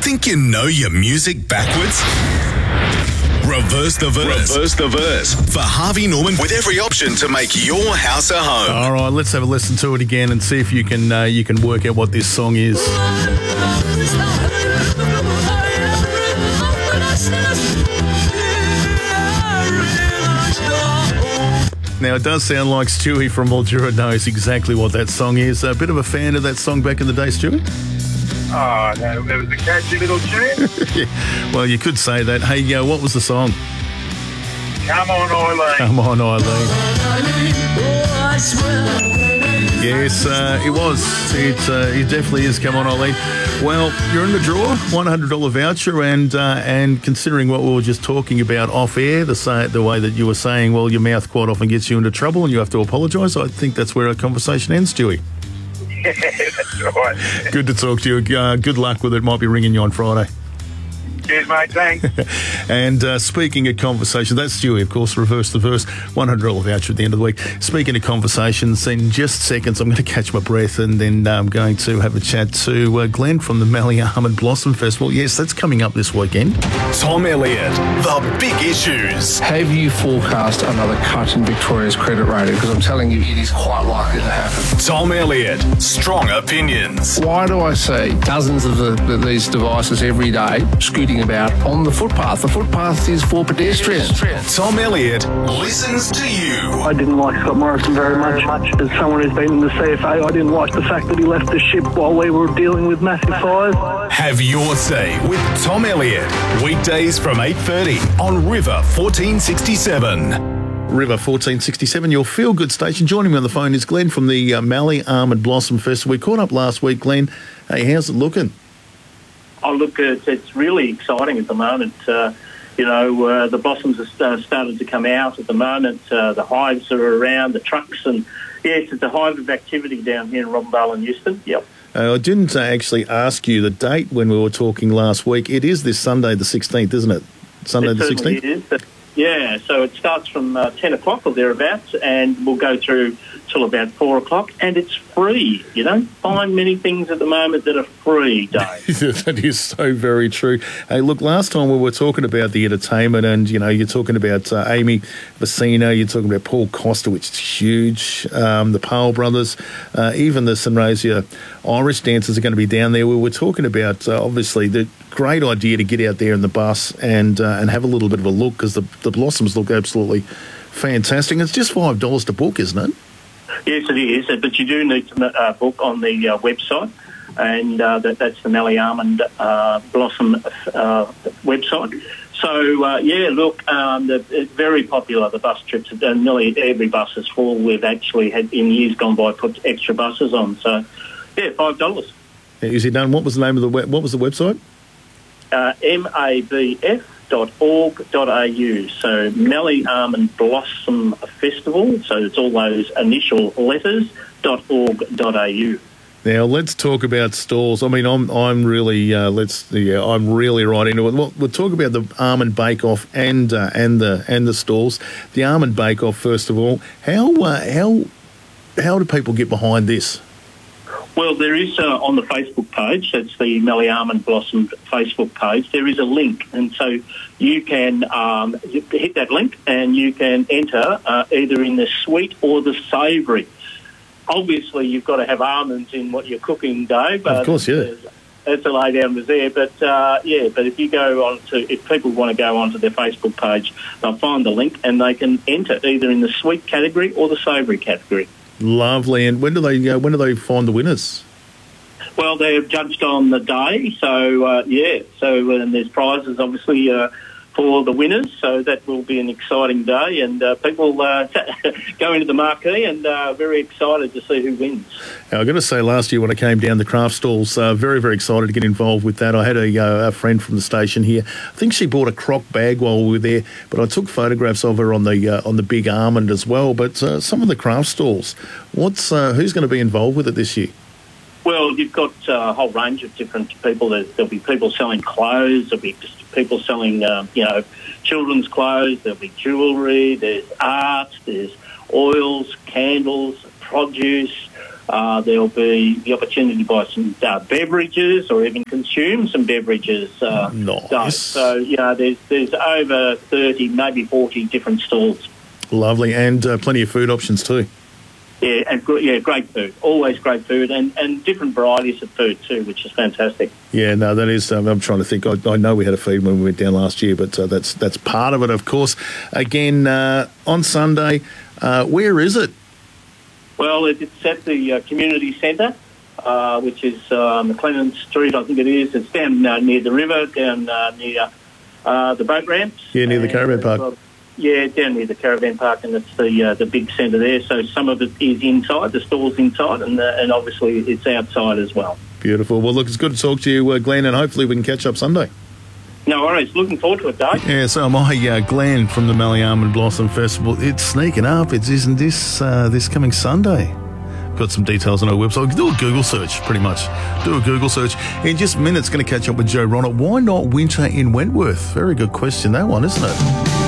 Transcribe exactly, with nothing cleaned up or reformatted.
Think you know your music backwards? Reverse the verse. Reverse the verse. For Harvey Norman with every option to make your house a home. All right, let's have a listen to it again and see if you can uh, you can work out what this song is. Now, it does sound like Stewie from Mildura knows exactly what that song is. A bit of a fan of that song back in the day, Stewie? Oh, no, it was a catchy little tune. Yeah. Well, you could say that. Hey, uh, what was the song? Come on, Eileen. Come on, Eileen. Yes, uh, it was. It, uh, it definitely is. Come on, Eileen. Well, you're in the draw, one hundred dollars voucher, and uh, and considering what we were just talking about off air, the say, the way that you were saying, well, your mouth quite often gets you into trouble and you have to apologise, I think that's where our conversation ends, Stewie. Yeah, that's right. Good to talk to you. Uh, good luck with it. Might be ringing you on Friday. Cheers, mate. Thanks. And uh, speaking of conversations, that's Stewie, of course, Reverse the Verse, one hundred dollars voucher at the end of the week. Speaking of conversations, in just seconds, I'm going to catch my breath and then I'm going to have a chat to uh, Glenn from the Mallee Almond Blossom Festival. Yes, that's coming up this weekend. Tom Elliott, the big issues. Have you forecast another cut in Victoria's credit rating? Because I'm telling you, it is quite likely to happen. Tom Elliott, strong opinions. Why do I see dozens of the, the, these devices every day scooting about on the footpath? The footpath is for pedestrians. Tom Elliott listens to you. I didn't like Scott Morrison very much. As someone who's been in the C F A, I didn't like the fact that he left the ship while we were dealing with massive fires. Have your say with Tom Elliott. Weekdays from eight thirty on River fourteen sixty-seven. River fourteen sixty-seven, your feel-good station. Joining me on the phone is Glenn from the uh, Mallee Almond Blossom Festival. We caught up last week, Glenn. Hey, how's it looking? Oh, look, it's, it's really exciting at the moment. Uh, you know, uh, the blossoms have uh, started to come out at the moment. Uh, the hives are around, the trucks, and yes, it's a hive of activity down here in Robinvale and Euston. Yep. Uh, I didn't uh, actually ask you the date when we were talking last week. It is this Sunday the sixteenth, isn't it? Sunday it the sixteenth? It is. But, yeah, so it starts from uh, ten o'clock or thereabouts, and we'll go through till about four o'clock, and it's free. You don't find many things at the moment that are free, Dave. That is so very true. Hey, look, last time we were talking about the entertainment, and, you know, you're talking about uh, Amy Vicina, you're talking about Paul Costa, which is huge, um, the Powell brothers, uh, even the Sunraysia Irish dancers are going to be down there. We were talking about, uh, obviously, the great idea to get out there in the bus and uh, and have a little bit of a look, because the, the blossoms look absolutely fantastic. It's just five dollars to book, isn't it? Yes, it is, but you do need to uh, book on the uh, website, and uh, that, that's the Mallee Almond uh, Blossom uh, website. So, uh, yeah, look, um, the, it's very popular, the bus trips. Uh, nearly every bus is full. We've actually had, in years gone by, put extra buses on. So, yeah, five dollars. Is it done? What was the name of the web, what was the website? Uh, M A B F dot org dot A U. So Mallee Almond Blossom Festival. So it's all those initial letters, dot org dot A U. Now let's talk about stalls. I mean, I'm I'm really uh, let's yeah I'm really right into it. We'll, we'll talk about the almond bake off and uh, and the and the stalls. The almond bake off first of all. How uh, how how do people get behind this? Well, there is uh, on the Facebook page, that's the Mallee Almond Blossom Facebook page, there is a link. And so you can um, hit that link and you can enter uh, either in the sweet or the savoury. Obviously, you've got to have almonds in what you're cooking, Dave. Of course, yeah. That's a lay down was there. But, uh, yeah, but if you go on to, if people want to go onto their Facebook page, they'll find the link and they can enter either in the sweet category or the savoury category. Lovely. And when do they uh, when do they find the winners? Well, they're judged on the day, so uh, yeah. So and there's prizes, obviously, uh, for the winners. So that will be an exciting day, and uh, people uh, go into the marquee and uh, very excited to see who wins. Now, I've got to say, last year when I came down the craft stalls, uh, very very excited to get involved with that. I had a, uh, a friend from the station here. I think she bought a crock bag while we were there, but I took photographs of her on the uh, on the big almond as well. But uh, some of the craft stalls, what's uh, who's going to be involved with it this year? Well, you've got uh, a whole range of different people. There, there'll be people selling clothes. There'll be just people selling, uh, you know, children's clothes. There'll be jewellery. There's art. There's oils, candles, produce. Uh, there'll be the opportunity to buy some uh, beverages or even consume some beverages. Uh, Nice. So, you know, there's there's over thirty, maybe forty different stalls. Lovely, and uh, plenty of food options too. Yeah, and gr- yeah, great food. Always great food, and, and different varieties of food too, which is fantastic. Yeah, no, that is. Um, I'm trying to think. I, I know we had a feed when we went down last year, but uh, that's that's part of it, of course. Again, uh, on Sunday, uh, where is it? Well, it- it's at the uh, community centre, uh, which is uh, McLennan Street, I think it is. It's down uh, near the river, down uh, near uh, the boat ramps. Yeah, near the And, caravan park. uh, Yeah, down near the caravan park, and it's the uh, the big centre there. So some of it is inside, the stall's inside, and uh, and obviously it's outside as well. Beautiful. Well, look, it's good to talk to you, uh, Glenn, and hopefully we can catch up Sunday. No worries. Looking forward to it, Dave. Yeah, so am I, uh, Glenn from the Mallee Almond Blossom Festival. It's sneaking up. It's isn't this uh, this coming Sunday? Got some details on our website. Do a Google search, pretty much. Do a Google search. In just minutes, going to catch up with Joe Ronald. Why not winter in Wentworth? Very good question, that one, isn't it?